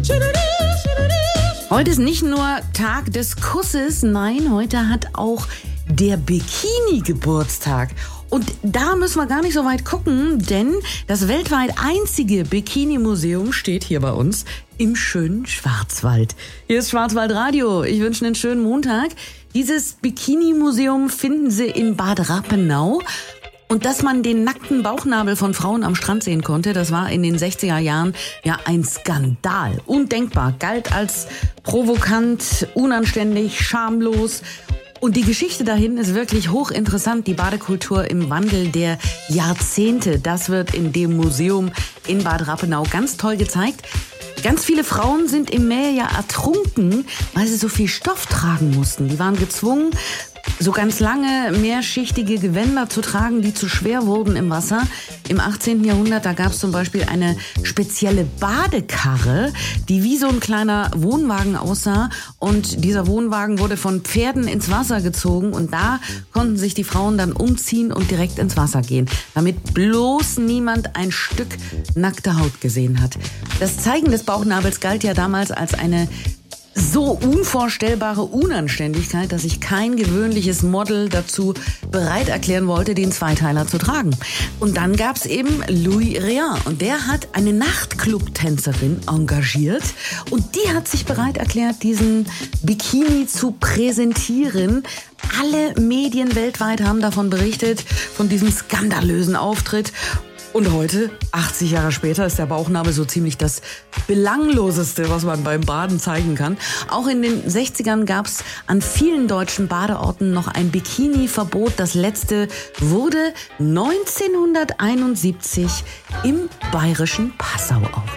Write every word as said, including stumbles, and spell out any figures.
Heute ist nicht nur Tag des Kusses, nein, heute hat auch der Bikini Geburtstag. Und da müssen wir gar nicht so weit gucken, denn das weltweit einzige Bikini-Museum steht hier bei uns im schönen Schwarzwald. Hier ist Schwarzwaldradio. Ich wünsche einen schönen Montag. Dieses Bikini-Museum finden Sie in Bad Rappenau. Und dass man den nackten Bauchnabel von Frauen am Strand sehen konnte, das war in den sechziger Jahren ja ein Skandal. Undenkbar, galt als provokant, unanständig, schamlos. Und die Geschichte dahin ist wirklich hochinteressant. Die Badekultur im Wandel der Jahrzehnte, das wird in dem Museum in Bad Rappenau ganz toll gezeigt. Ganz viele Frauen sind im Meer ja ertrunken, weil sie so viel Stoff tragen mussten. Die waren gezwungen, so ganz lange mehrschichtige Gewänder zu tragen, die zu schwer wurden im Wasser. Im achtzehnten Jahrhundert, da gab es zum Beispiel eine spezielle Badekarre, die wie so ein kleiner Wohnwagen aussah. Und dieser Wohnwagen wurde von Pferden ins Wasser gezogen. Und da konnten sich die Frauen dann umziehen und direkt ins Wasser gehen, damit bloß niemand ein Stück nackte Haut gesehen hat. Das Zeigen des Bauchnabels galt ja damals als eine so unvorstellbare Unanständigkeit, dass sich kein gewöhnliches Model dazu bereit erklären wollte, den Zweiteiler zu tragen. Und dann gab's eben Louis Réan und der hat eine Nachtclub-Tänzerin engagiert und die hat sich bereit erklärt, diesen Bikini zu präsentieren. Alle Medien weltweit haben davon berichtet, von diesem skandalösen Auftritt. Und heute, achtzig Jahre später, ist der Bauchnabel so ziemlich das Belangloseste, was man beim Baden zeigen kann. Auch in den sechzigern gab es an vielen deutschen Badeorten noch ein Bikini-Verbot. Das letzte wurde neunzehnhunderteinundsiebzig im bayerischen Passau auf.